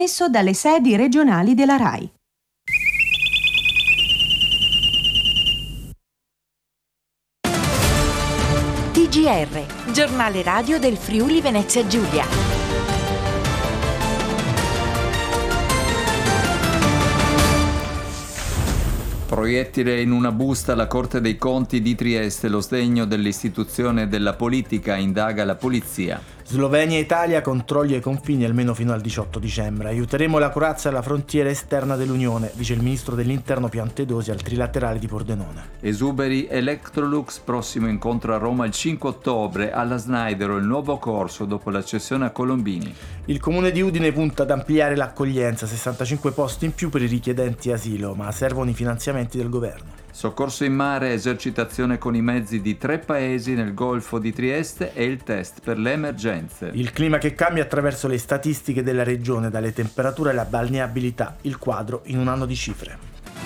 Esso dalle sedi regionali della RAI. TGR, giornale radio del Friuli Venezia Giulia. Proiettile in una busta alla Corte dei Conti di Trieste, lo sdegno dell'istituzione della politica, indaga la polizia. Slovenia e Italia, controlli ai confini almeno fino al 18 dicembre. Aiuteremo la Croazia alla frontiera esterna dell'Unione, dice il ministro dell'Interno Piantedosi al trilaterale di Pordenone. Esuberi Electrolux, prossimo incontro a Roma il 5 ottobre, alla Snaidero il nuovo corso dopo la cessione a Colombini. Il comune di Udine punta ad ampliare l'accoglienza, 65 posti in più per i richiedenti asilo, ma servono i finanziamenti del governo. Soccorso in mare, esercitazione con i mezzi di 3 paesi nel Golfo di Trieste e il test per le emergenze. Il clima che cambia attraverso le statistiche della regione, dalle temperature alla balneabilità, il quadro in un anno di cifre.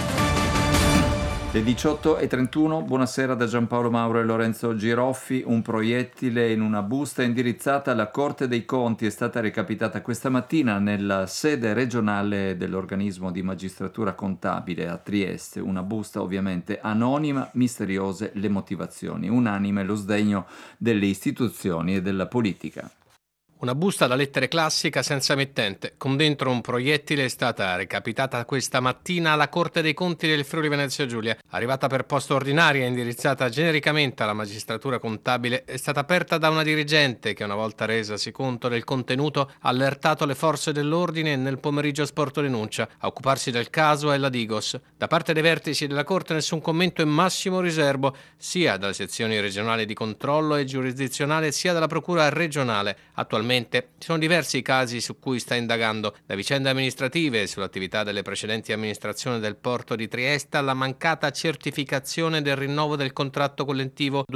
Le 18:31, buonasera da Giampaolo Mauro e Lorenzo Giroffi. Un proiettile in una busta indirizzata alla Corte dei Conti è stata recapitata questa mattina nella sede regionale dell'organismo di magistratura contabile a Trieste. Una busta ovviamente anonima, misteriose le motivazioni, unanime lo sdegno delle istituzioni e della politica. Una busta da lettere classica senza emittente, con dentro un proiettile, è stata recapitata questa mattina alla Corte dei Conti del Friuli Venezia Giulia. Arrivata per posta ordinaria e indirizzata genericamente alla magistratura contabile, è stata aperta da una dirigente che, una volta resasi conto del contenuto, ha allertato le forze dell'ordine e nel pomeriggio ha sporto denuncia. A occuparsi del caso è la Digos. Da parte dei vertici della Corte nessun commento e massimo riservo, sia dalle sezioni regionali di controllo e giurisdizionale sia dalla procura regionale. Attualmente ci sono diversi casi su cui sta indagando, da vicende amministrative sull'attività delle precedenti amministrazioni del porto di Trieste alla mancata certificazione del rinnovo del contratto collettivo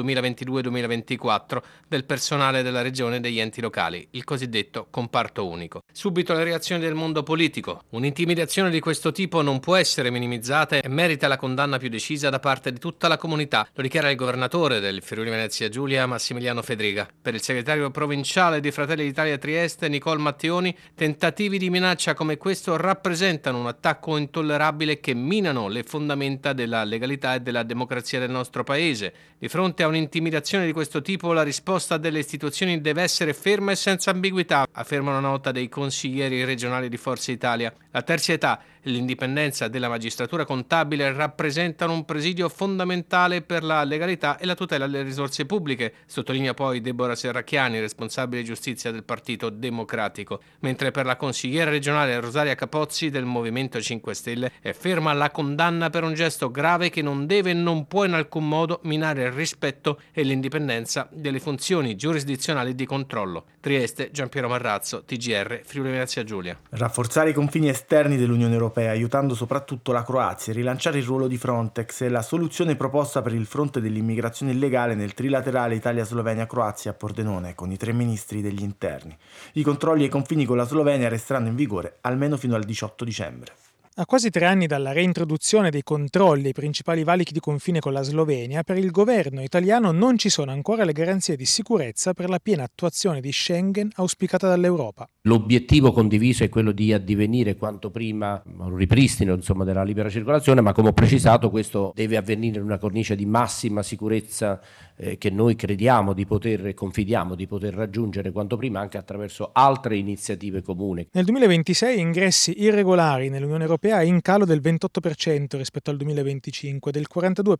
2022-2024 del personale della regione e degli enti locali, il cosiddetto comparto unico. Subito le reazioni del mondo politico. Un'intimidazione di questo tipo non può essere minimizzata e merita la condanna più decisa da parte di tutta la comunità, lo dichiara il governatore del Friuli Venezia Giulia, Massimiliano Fedriga. Per il segretario provinciale di Fratelli d'Italia Trieste, Nicole Matteoni, tentativi di minaccia come questo rappresentano un attacco intollerabile che minano le fondamenta della legalità e della democrazia del nostro paese. Di fronte a un'intimidazione di questo tipo, la risposta delle istituzioni deve essere ferma e senza ambiguità, afferma una nota dei consiglieri regionali di Forza Italia. La terzietà e l'indipendenza della magistratura contabile rappresentano un presidio fondamentale per la legalità e la tutela delle risorse pubbliche, sottolinea poi Deborah Serracchiani, responsabile giustizia del Partito Democratico, mentre per la consigliera regionale Rosaria Capozzi del Movimento 5 Stelle è ferma la condanna per un gesto grave che non deve e non può in alcun modo minare il rispetto e l'indipendenza delle funzioni giurisdizionali di controllo. Trieste, Giampiero Marrazzo, TGR, Friuli Venezia Giulia. Rafforzare i confini esterni dell'Unione Europea, aiutando soprattutto la Croazia, rilanciare il ruolo di Frontex è la soluzione proposta per il fronte dell'immigrazione illegale nel trilaterale Italia-Slovenia-Croazia a Pordenone, con i 3 ministri degli interni. I controlli ai confini con la Slovenia resteranno in vigore almeno fino al 18 dicembre. A quasi 3 anni dalla reintroduzione dei controlli ai principali valichi di confine con la Slovenia, per il governo italiano non ci sono ancora le garanzie di sicurezza per la piena attuazione di Schengen auspicata dall'Europa. L'obiettivo condiviso è quello di addivenire quanto prima un ripristino della libera circolazione, ma come ho precisato questo deve avvenire in una cornice di massima sicurezza che noi crediamo di poter e confidiamo di poter raggiungere quanto prima anche attraverso altre iniziative comuni. Nel 2026 ingressi irregolari nell'Unione Europea è in calo del 28% rispetto al 2025 e del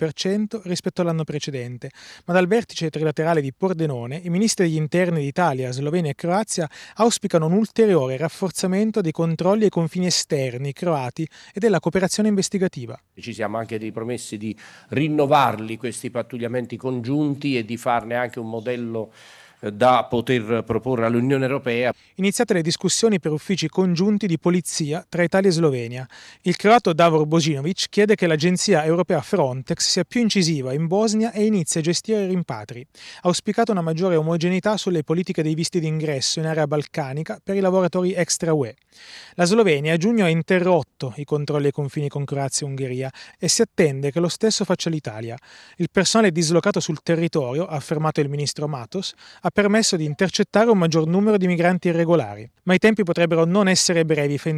42% rispetto all'anno precedente, ma dal vertice trilaterale di Pordenone i ministri degli interni di Italia, Slovenia e Croazia auspicano un ulteriore rafforzamento dei controlli ai confini esterni croati e della cooperazione investigativa. Ci siamo anche ripromessi di rinnovarli questi pattugliamenti congiunti e di farne anche un modello da poter proporre all'Unione Europea. Iniziate le discussioni per uffici congiunti di polizia tra Italia e Slovenia. Il croato Davor Božinović chiede che l'agenzia europea Frontex sia più incisiva in Bosnia e inizi a gestire i rimpatri. Ha auspicato una maggiore omogeneità sulle politiche dei visti d'ingresso in area balcanica per i lavoratori extra UE. La Slovenia a giugno ha interrotto i controlli ai confini con Croazia e Ungheria e si attende che lo stesso faccia l'Italia. Il personale dislocato sul territorio, ha affermato il ministro Matos, ha ha permesso di intercettare un maggior numero di migranti irregolari, ma i tempi potrebbero non essere brevi